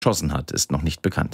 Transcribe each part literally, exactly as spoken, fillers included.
geschossen hat, ist noch nicht bekannt.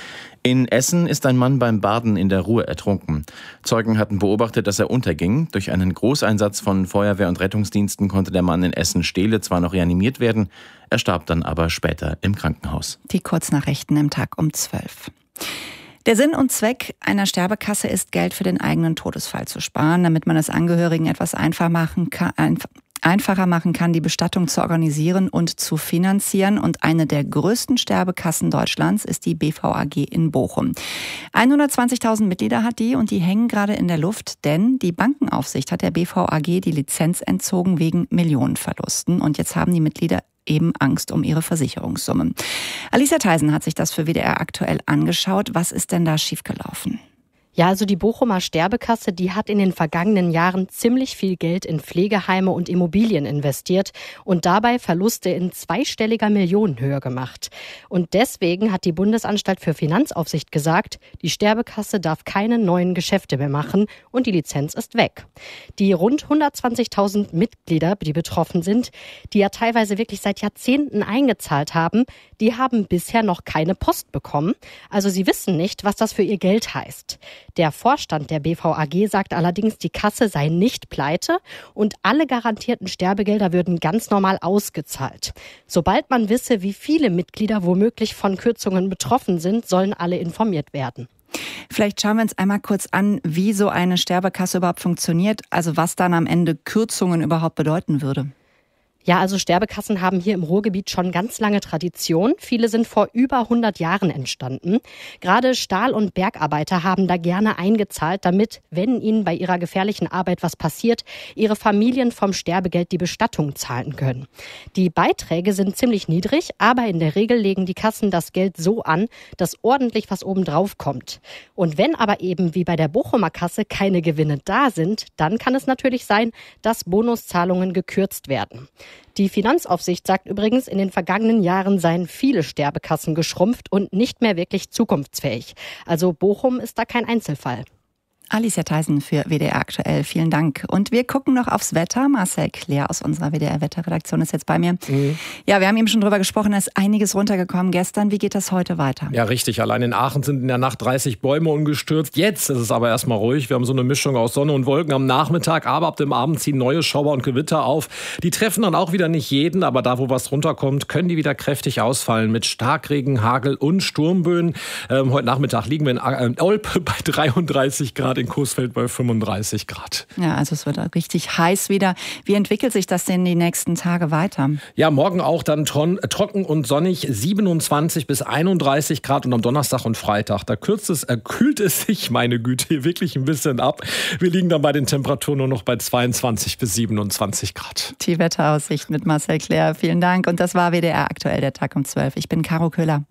In Essen ist ein Mann beim Baden in der Ruhr ertrunken. Zeugen hatten beobachtet, dass er unterging. Durch einen Großeinsatz von Feuerwehr und Rettungsdiensten konnte der Mann in Essen-Stehle zwar noch reanimiert werden, er starb dann aber später im Krankenhaus. Die Kurznachrichten im Tag um zwölf. Der Sinn und Zweck einer Sterbekasse ist, Geld für den eigenen Todesfall zu sparen, damit man es Angehörigen etwas einfach machen kann, einfach einfacher machen kann, die Bestattung zu organisieren und zu finanzieren. Und eine der größten Sterbekassen Deutschlands ist die B V A G in Bochum. hundertzwanzigtausend Mitglieder hat die und die hängen gerade in der Luft, denn die Bankenaufsicht hat der B V A G die Lizenz entzogen wegen Millionenverlusten. Und jetzt haben die Mitglieder eben Angst um ihre Versicherungssummen. Alicia Theisen hat sich das für W D R aktuell angeschaut. Was ist denn da schiefgelaufen? Ja, also die Bochumer Sterbekasse, die hat in den vergangenen Jahren ziemlich viel Geld in Pflegeheime und Immobilien investiert und dabei Verluste in zweistelliger Millionenhöhe gemacht. Und deswegen hat die Bundesanstalt für Finanzaufsicht gesagt, die Sterbekasse darf keine neuen Geschäfte mehr machen und die Lizenz ist weg. Die rund hundertzwanzigtausend Mitglieder, die betroffen sind, die ja teilweise wirklich seit Jahrzehnten eingezahlt haben, die haben bisher noch keine Post bekommen. Also sie wissen nicht, was das für ihr Geld heißt. Der Vorstand der B V A G sagt allerdings, die Kasse sei nicht pleite und alle garantierten Sterbegelder würden ganz normal ausgezahlt. Sobald man wisse, wie viele Mitglieder womöglich von Kürzungen betroffen sind, sollen alle informiert werden. Vielleicht schauen wir uns einmal kurz an, wie so eine Sterbekasse überhaupt funktioniert, also was dann am Ende Kürzungen überhaupt bedeuten würde. Ja, also Sterbekassen haben hier im Ruhrgebiet schon ganz lange Tradition. Viele sind vor über hundert Jahren entstanden. Gerade Stahl- und Bergarbeiter haben da gerne eingezahlt, damit, wenn ihnen bei ihrer gefährlichen Arbeit was passiert, ihre Familien vom Sterbegeld die Bestattung zahlen können. Die Beiträge sind ziemlich niedrig, aber in der Regel legen die Kassen das Geld so an, dass ordentlich was obendrauf kommt. Und wenn aber eben wie bei der Bochumer Kasse keine Gewinne da sind, dann kann es natürlich sein, dass Bonuszahlungen gekürzt werden. Die Finanzaufsicht sagt übrigens, in den vergangenen Jahren seien viele Sterbekassen geschrumpft und nicht mehr wirklich zukunftsfähig. Also Bochum ist da kein Einzelfall. Alicia Theisen für W D R aktuell. Vielen Dank. Und wir gucken noch aufs Wetter. Marcel Claire aus unserer W D R-Wetterredaktion ist jetzt bei mir. Mhm. Ja, wir haben eben schon drüber gesprochen, da ist einiges runtergekommen gestern. Wie geht das heute weiter? Ja, richtig. Allein in Aachen sind in der Nacht dreißig Bäume umgestürzt. Jetzt ist es aber erstmal ruhig. Wir haben so eine Mischung aus Sonne und Wolken am Nachmittag. Aber ab dem Abend ziehen neue Schauer und Gewitter auf. Die treffen dann auch wieder nicht jeden. Aber da, wo was runterkommt, können die wieder kräftig ausfallen. Mit Starkregen, Hagel und Sturmböen. Ähm, heute Nachmittag liegen wir in Olpe bei dreiunddreißig Grad. In Coesfeld bei fünfunddreißig Grad. Ja, also es wird richtig heiß wieder. Wie entwickelt sich das denn die nächsten Tage weiter? Ja, morgen auch dann tron- trocken und sonnig, siebenundzwanzig bis einunddreißig Grad und am Donnerstag und Freitag. Da kürzt es, äh, kühlt es sich, meine Güte, wirklich ein bisschen ab. Wir liegen dann bei den Temperaturen nur noch bei zweiundzwanzig bis siebenundzwanzig Grad. Die Wetteraussicht mit Marcel Claire. Vielen Dank. Und das war W D R aktuell, der Tag um zwölf. Ich bin Caro Köhler.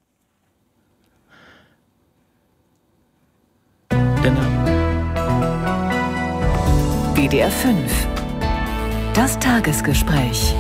W D R fünf. Das Tagesgespräch.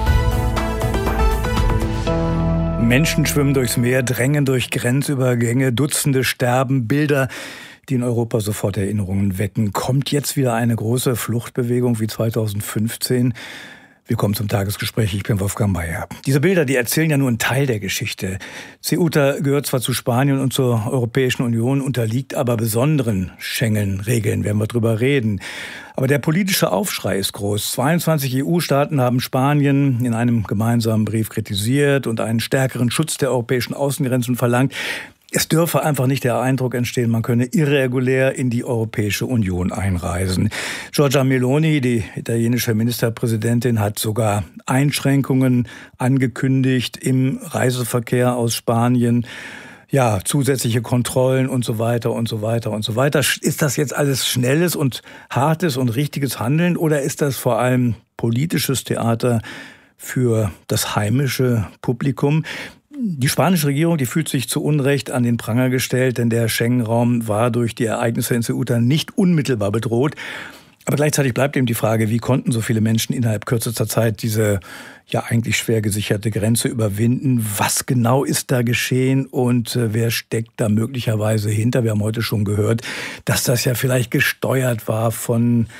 Menschen schwimmen durchs Meer, drängen durch Grenzübergänge, Dutzende sterben, Bilder, die in Europa sofort Erinnerungen wecken. Kommt jetzt wieder eine große Fluchtbewegung wie zweitausendfünfzehn? Willkommen zum Tagesgespräch, ich bin Wolfgang Mayer. Diese Bilder, die erzählen ja nur einen Teil der Geschichte. Ceuta gehört zwar zu Spanien und zur Europäischen Union, unterliegt aber besonderen Schengen-Regeln, werden wir drüber reden. Aber der politische Aufschrei ist groß. zweiundzwanzig E U-Staaten haben Spanien in einem gemeinsamen Brief kritisiert und einen stärkeren Schutz der europäischen Außengrenzen verlangt. Es dürfe einfach nicht der Eindruck entstehen, man könne irregulär in die Europäische Union einreisen. Giorgia Meloni, die italienische Ministerpräsidentin, hat sogar Einschränkungen angekündigt im Reiseverkehr aus Spanien. Ja, zusätzliche Kontrollen und so weiter und so weiter und so weiter. Ist das jetzt alles schnelles und hartes und richtiges Handeln oder ist das vor allem politisches Theater für das heimische Publikum? Die spanische Regierung, die fühlt sich zu Unrecht an den Pranger gestellt, denn der Schengen-Raum war durch die Ereignisse in Ceuta nicht unmittelbar bedroht. Aber gleichzeitig bleibt eben die Frage, wie konnten so viele Menschen innerhalb kürzester Zeit diese ja eigentlich schwer gesicherte Grenze überwinden? Was genau ist da geschehen und äh, wer steckt da möglicherweise hinter? Wir haben heute schon gehört, dass das ja vielleicht gesteuert war von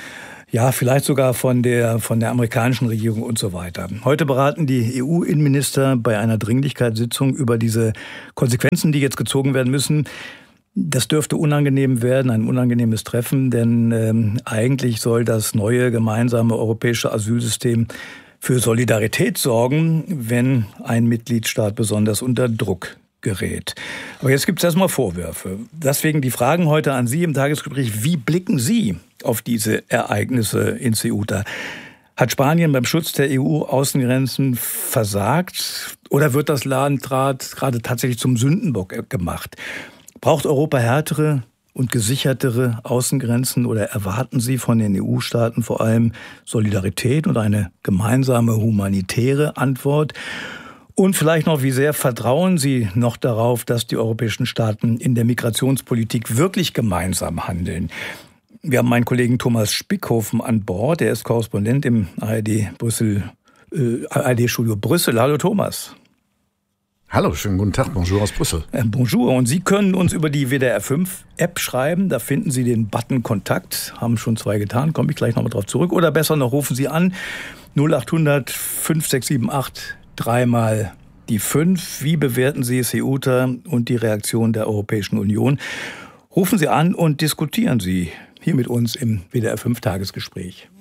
Ja, vielleicht sogar von der, von der amerikanischen Regierung und so weiter. Heute beraten die E U-Innenminister bei einer Dringlichkeitssitzung über diese Konsequenzen, die jetzt gezogen werden müssen. Das dürfte unangenehm werden, ein unangenehmes Treffen, denn ähm, eigentlich soll das neue gemeinsame europäische Asylsystem für Solidarität sorgen, wenn ein Mitgliedstaat besonders unter Druck gerät. Aber jetzt gibt es erstmal Vorwürfe. Deswegen die Fragen heute an Sie im Tagesgespräch. Wie blicken Sie auf diese Ereignisse in Ceuta? Hat Spanien beim Schutz der E U-Außengrenzen versagt? Oder wird das Land gerade tatsächlich zum Sündenbock gemacht? Braucht Europa härtere und gesichertere Außengrenzen oder erwarten Sie von den E U-Staaten vor allem Solidarität und eine gemeinsame humanitäre Antwort? Und vielleicht noch, wie sehr vertrauen Sie noch darauf, dass die europäischen Staaten in der Migrationspolitik wirklich gemeinsam handeln? Wir haben meinen Kollegen Thomas Spickhofen an Bord. Er ist Korrespondent im A R D Brüssel, äh, A R D-Studio Brüssel. Hallo Thomas. Hallo, schönen guten Tag. Bonjour aus Brüssel. Äh, bonjour. Und Sie können uns über die W D R fünf App schreiben. Da finden Sie den Button Kontakt. Haben schon zwei getan. Komme ich gleich nochmal drauf zurück. Oder besser noch, rufen Sie an. null acht hundert fünf sechs sieben acht dreimal die fünf. Wie bewerten Sie Ceuta und die Reaktion der Europäischen Union? Rufen Sie an und diskutieren Sie hier mit uns im W D R fünf Tagesgespräch.